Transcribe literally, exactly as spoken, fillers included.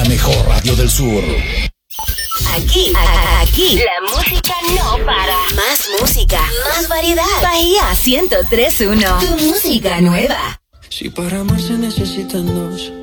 la mejor radio del sur. Aquí, aquí, la música no para. Más música, más variedad. Bahía ciento tres punto uno, tu música nueva. Si para amar se necesitan dos,